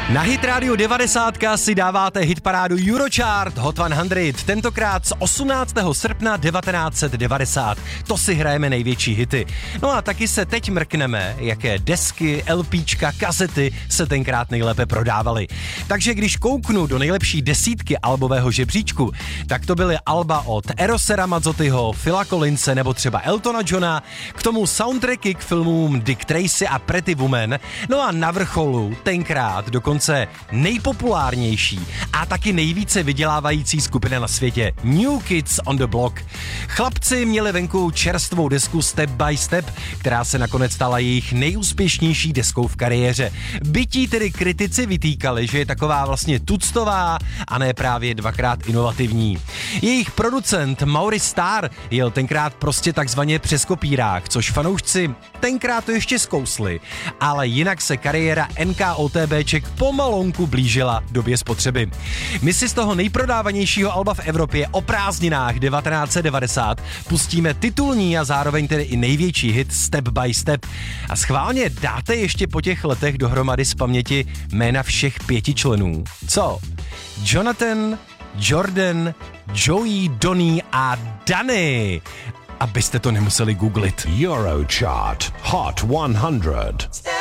Na Hit Radio 90 si dáváte hitparádu Eurochart Hot 100, tentokrát z 18. srpna 1990. To si hrajeme největší hity. No a taky se teď mrkneme, jaké desky, LPčka, kazety se tenkrát nejlépe prodávaly. Takže když kouknu do nejlepší desítky albového žebříčku, tak to byly alba od Erose Ramazzotyho, Phila Collinse nebo třeba Eltona Johna, k tomu soundtracky k filmům Dick Tracy a Pretty Woman, no a na vrcholu tenkrát dokonce nejpopulárnější a taky nejvíce vydělávající skupina na světě New Kids on the Block. Chlapci měli venku čerstvou desku Step by Step, která se nakonec stala jejich nejúspěšnější deskou v kariéře. Bytí tedy kritici vytýkali, že je taková vlastně tuctová a ne právě dvakrát inovativní. Jejich producent Maurice Starr jel tenkrát prostě takzvaně přes kopírák, což fanoušci tenkrát to ještě zkousli, ale jinak se kariéra NKOTBček pomalonku blížila době spotřeby. My si z toho nejprodávanějšího alba v Evropě o prázdninách 1990 pustíme titulní a zároveň tedy i největší hit Step by Step. A schválně dáte ještě po těch letech dohromady z paměti jména všech 5 členů. Co? Jonathan, Jordan, Joey, Donny a Danny. Abyste to nemuseli googlit. Eurochart Hot 100.